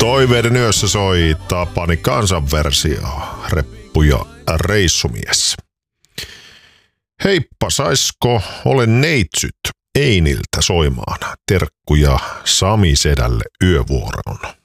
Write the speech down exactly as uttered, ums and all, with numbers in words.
Toiveiden yössä soi Tapani kansanversio, reppu ja reissumies. Heippa, saisko olen neitsyt Einiltä soimaan terkkuja Sami Sedälle yövuoroon.